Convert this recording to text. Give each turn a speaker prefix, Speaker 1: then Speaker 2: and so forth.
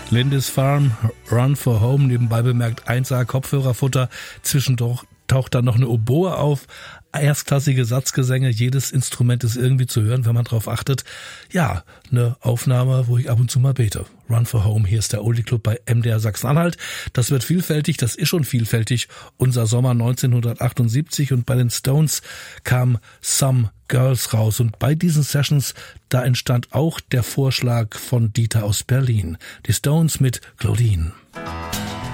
Speaker 1: Lindisfarne, Run for Home, nebenbei bemerkt 1A Kopfhörerfutter, zwischendurch taucht dann noch eine Oboe auf, erstklassige Satzgesänge, jedes Instrument ist irgendwie zu hören, wenn man drauf achtet. Ja, eine Aufnahme, wo ich ab und zu mal bete. Run for Home, hier ist der Oldie Club bei MDR Sachsen-Anhalt. Das wird vielfältig, das ist schon vielfältig. Unser Sommer 1978 und bei den Stones kam Some Girls raus. Und bei diesen Sessions, da entstand auch der Vorschlag von Dieter aus Berlin. Die Stones mit Claudine.